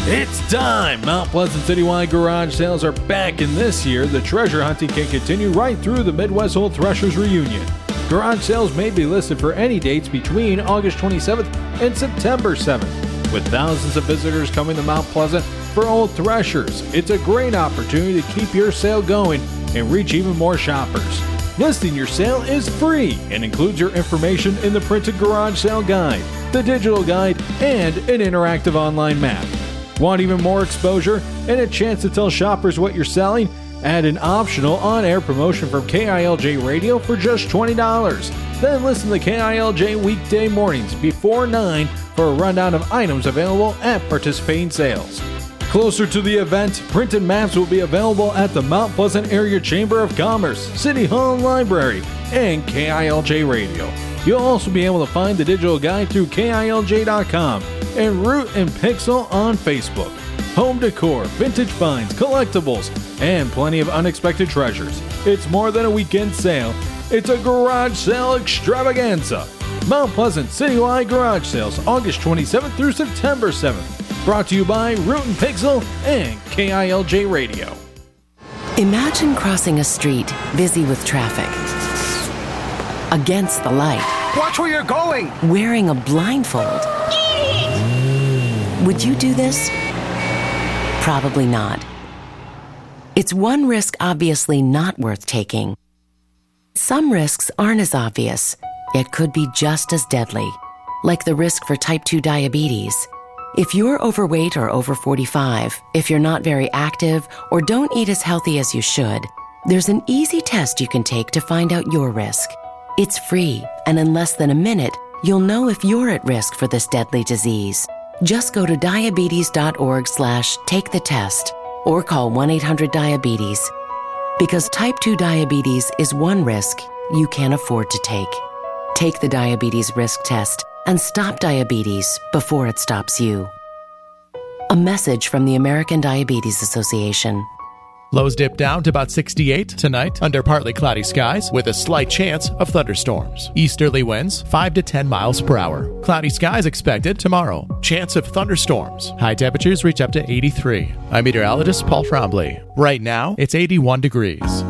It's time! Mount Pleasant Citywide garage sales are back, and this year, the treasure hunting can continue right through the Midwest Old Threshers reunion. Garage sales may be listed for any dates between August 27th and September 7th. With thousands of visitors coming to Mount Pleasant for Old Threshers, it's a great opportunity to keep your sale going and reach even more shoppers. Listing your sale is free and includes your information in the printed garage sale guide, the digital guide, and an interactive online map. Want even more exposure and a chance to tell shoppers what you're selling? Add an optional on-air promotion from KILJ Radio for just $20. Then listen to KILJ weekday mornings before 9 for a rundown of items available at participating sales. Closer to the event, printed maps will be available at the Mount Pleasant Area Chamber of Commerce, City Hall and Library, and KILJ Radio. You'll also be able to find the digital guide through KILJ.com and Root and Pixel on Facebook. Home decor, vintage finds, collectibles, and plenty of unexpected treasures. It's more than a weekend sale. It's a garage sale extravaganza. Mount Pleasant Citywide Garage Sales, August 27th through September 7th. Brought to you by Root and Pixel and KILJ Radio. Imagine crossing a street busy with traffic. Against the light. Watch where you're going! Wearing a blindfold. Would you do this? Probably not. It's one risk obviously not worth taking. Some risks aren't as obvious, yet could be just as deadly, like the risk for type 2 diabetes. If you're overweight or over 45, if you're not very active, or don't eat as healthy as you should, there's an easy test you can take to find out your risk. It's free, and in less than a minute, you'll know if you're at risk for this deadly disease. Just go to diabetes.org/take the test or call 1-800-DIABETES. Because type 2 diabetes is one risk you can't afford to take. Take the diabetes risk test and stop diabetes before it stops you. A message from the American Diabetes Association. Lows dip down to about 68 tonight under partly cloudy skies with a slight chance of thunderstorms. Easterly winds 5 to 10 miles per hour. Cloudy skies expected tomorrow. Chance of thunderstorms. High temperatures reach up to 83. I'm meteorologist Paul Trombley. Right now, it's 81 degrees.